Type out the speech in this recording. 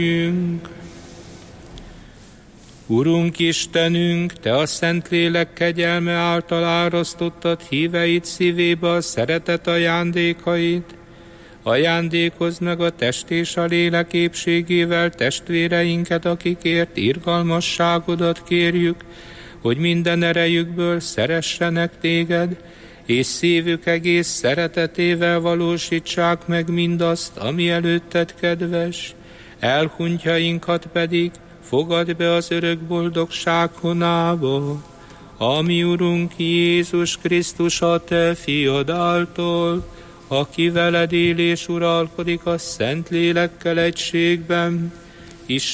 Urunk Istenünk, Te a Szentlélek kegyelme által árasztottad híveid szívébe a szeretet ajándékait. Ajándékozd meg a test és a lélek épségével testvéreinket, akikért irgalmasságodat kérjük, hogy minden erejükből szeressenek Téged, és szívük egész szeretetével valósítsák meg mindazt, ami előtted kedves. Elhunytjainkat pedig fogadd be az örök boldogság honába, ami Urunk Jézus Krisztus a Te Fiad által, aki veled él és uralkodik a Szentlélekkel egységben,